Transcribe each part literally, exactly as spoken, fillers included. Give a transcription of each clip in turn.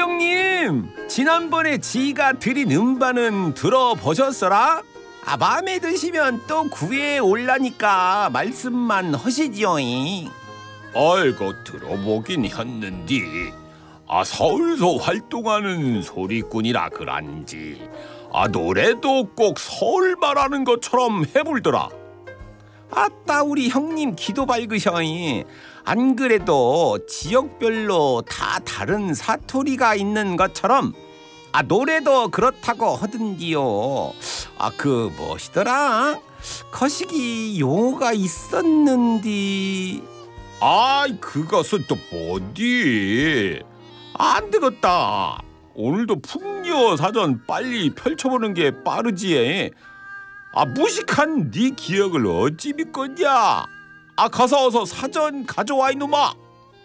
형님, 지난번에 지가 드린 음반은 들어보셨어라? 아, 마음에 드시면 또 구에 올라니까 말씀만 하시지요잉. 아이고 들어보긴 했는디. 아 서울서 활동하는 소리꾼이라 그런지 아 노래도 꼭 서울 말하는 것처럼 해불더라. 아따, 우리 형님 기도 밝으셔잉. 안 그래도 지역별로 다 다른 사투리가 있는 것처럼 아 노래도 그렇다고 하던디요. 아 그 뭐시더라? 거시기 용어가 있었는디. 아이 그것은 또 뭐디? 안 되겠다. 오늘도 풍요 사전 빨리 펼쳐보는 게 빠르지. 아 무식한 네 기억을 어찌 믿겠냐? 아 가서 어서 사전 가져와 이놈아.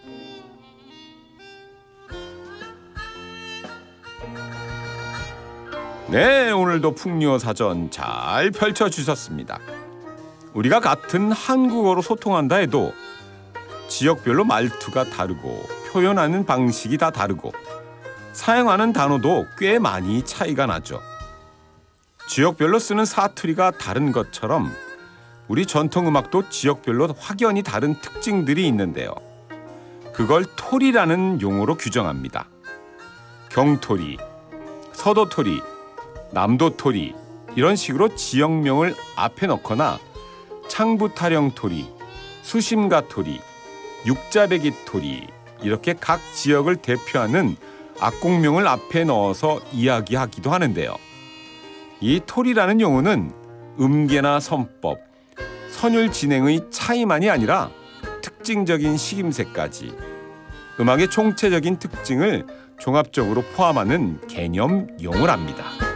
네, 오늘도 풍요 사전 잘 펼쳐주셨습니다. 우리가 같은 한국어로 소통한다 해도 지역별로 말투가 다르고 표현하는 방식이 다 다르고 사용하는 단어도 꽤 많이 차이가 나죠. 지역별로 쓰는 사투리가 다른 것처럼 우리 전통음악도 지역별로 확연히 다른 특징들이 있는데요. 그걸 토리라는 용어로 규정합니다. 경토리, 서도토리, 남도토리 이런 식으로 지역명을 앞에 넣거나 창부타령토리, 수심가토리, 육자배기토리 이렇게 각 지역을 대표하는 악곡명을 앞에 넣어서 이야기하기도 하는데요. 이 토리라는 용어는 음계나 선법, 선율 진행의 차이만이 아니라 특징적인 식임새까지 음악의 총체적인 특징을 종합적으로 포함하는 개념 용어랍니다.